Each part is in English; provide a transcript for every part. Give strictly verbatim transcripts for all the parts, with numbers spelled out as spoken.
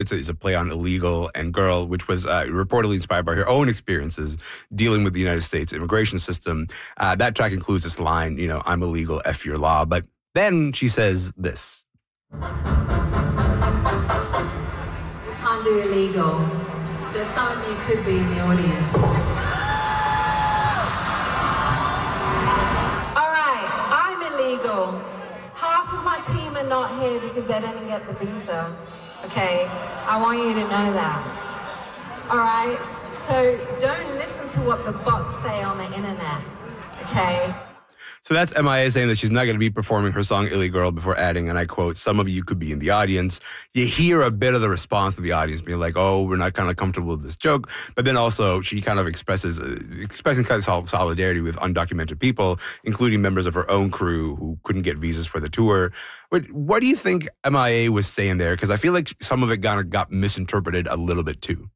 it's a, it's a play on illegal and girl, which was uh, reportedly inspired by her own experiences dealing with the United States immigration system. Uh, that track includes this line, you know, I'm illegal, F your law. But then she says this. We can't do illegal. There's someone you could be in the audience. All right, I'm illegal. Half of my team are not here because they didn't get the visa. Okay, I want you to know that. All right, so don't listen to what the bots say on the internet. Okay. So that's M I A saying that she's not going to be performing her song Illy Girl before adding, and I quote, some of you could be in the audience. You hear a bit of the response to the audience being like, oh, we're not kind of comfortable with this joke. But then also she kind of expresses, uh, expressing kind of solidarity with undocumented people, including members of her own crew who couldn't get visas for the tour. But what do you think M I A was saying there? Because I feel like some of it kind of got misinterpreted a little bit too.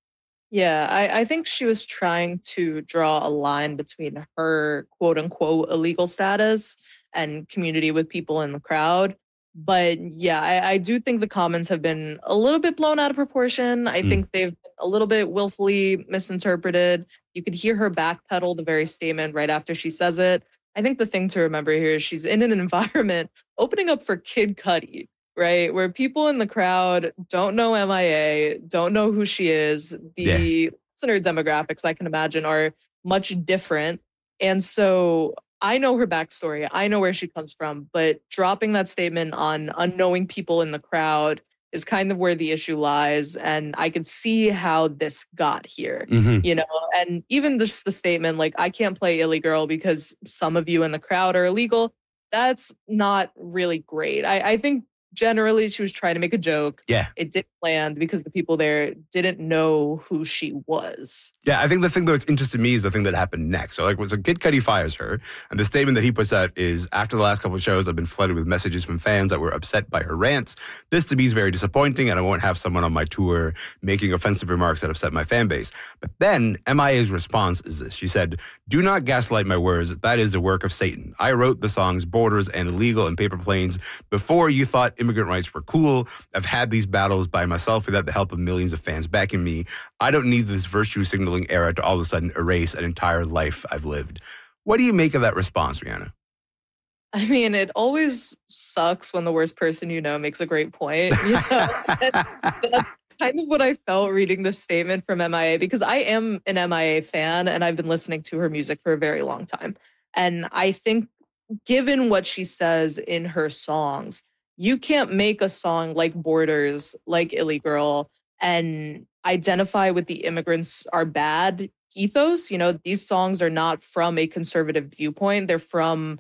Yeah, I, I think she was trying to draw a line between her quote unquote illegal status and community with people in the crowd. But yeah, I, I do think the comments have been a little bit blown out of proportion. I mm. think they've been a little bit willfully misinterpreted. You could hear her backpedal the very statement right after she says it. I think the thing to remember here is she's in an environment opening up for Kid Cudi, right? Where people in the crowd don't know M I A, don't know who she is. The yeah. listener demographics, I can imagine, are much different. And so I know her backstory. I know where she comes from. But dropping that statement on unknowing people in the crowd is kind of where the issue lies. And I could see how this got here, mm-hmm. you know? And even just the statement, like, I can't play Illy Girl because some of you in the crowd are illegal. That's not really great. I, I think generally, she was trying to make a joke. Yeah. It didn't land because the people there didn't know who she was. Yeah, I think the thing that's interested me is the thing that happened next. So, like, so Kid Cudi fires her, and the statement that he puts out is, after the last couple of shows, I've been flooded with messages from fans that were upset by her rants. This, to me, is very disappointing, and I won't have someone on my tour making offensive remarks that upset my fan base. But then, M I A's response is this. She said, do not gaslight my words. That is the work of Satan. I wrote the songs Borders and Illegal and Paper Planes before you thought immigrant rights were cool. I've had these battles by myself without the help of millions of fans backing me. I don't need this virtue signaling era to all of a sudden erase an entire life I've lived. What do you make of that response, Rihanna? I mean, it always sucks when the worst person you know makes a great point. You know? That's kind of what I felt reading this statement from M I A, because I am an M I A fan and I've been listening to her music for a very long time. And I think given what she says in her songs, you can't make a song like Borders, like Illy Girl, and identify with the immigrants are bad ethos. You know, these songs are not from a conservative viewpoint. They're from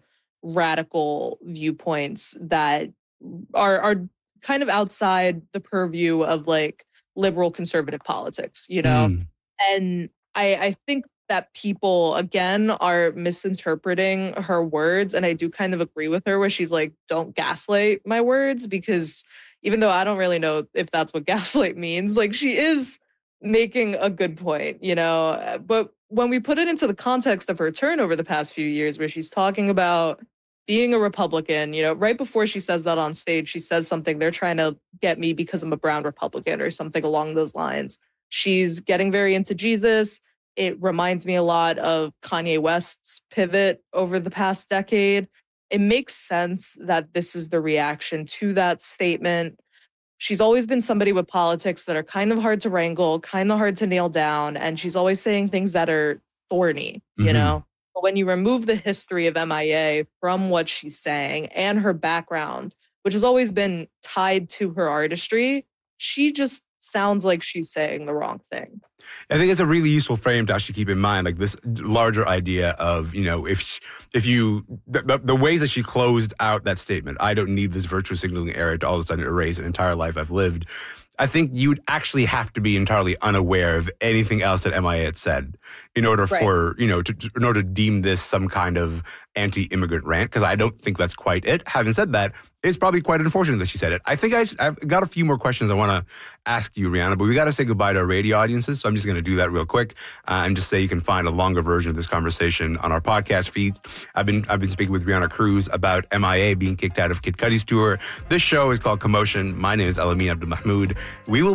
radical viewpoints that are are kind of outside the purview of like liberal conservative politics, you know? Mm. And I, I think that people, again, are misinterpreting her words. And I do kind of agree with her where she's like, don't gaslight my words, because even though I don't really know if that's what gaslight means, like she is making a good point, you know? But when we put it into the context of her turn over the past few years, where she's talking about being a Republican, you know, right before she says that on stage, she says something, they're trying to get me because I'm a brown Republican or something along those lines. She's getting very into Jesus. It reminds me a lot of Kanye West's pivot over the past decade. It makes sense that this is the reaction to that statement. She's always been somebody with politics that are kind of hard to wrangle, kind of hard to nail down. And she's always saying things that are thorny, you mm-hmm. know? But when you remove the history of M I A from what she's saying and her background, which has always been tied to her artistry, she just sounds like she's saying the wrong thing. I think it's a really useful frame to actually keep in mind, like this larger idea of, you know, if if you, the, the ways that she closed out that statement, I don't need this virtue signaling era to all of a sudden erase an entire life I've lived. I think you'd actually have to be entirely unaware of anything else that M I A had said in order right. for, you know, to, in order to deem this some kind of anti-immigrant rant, because I don't think that's quite it. Having said that, it's probably quite unfortunate that she said it. I think I, I've got a few more questions I want to ask you, Rihanna, but we got to say goodbye to our radio audiences, so I'm just going to do that real quick uh, and just say you can find a longer version of this conversation on our podcast feeds. I've been I've been speaking with Rihanna Cruz about M I A being kicked out of Kid Cudi's tour. This show is called Commotion. My name is Elamin Abdelmahmoud. We will